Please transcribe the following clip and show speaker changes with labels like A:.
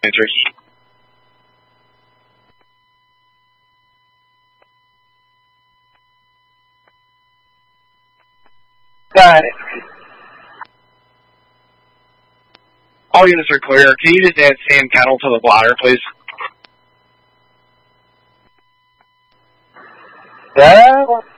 A: Answer heat.
B: Got it.
A: All units are clear. Can you just add sand cattle to the blotter, please?
B: Yeah.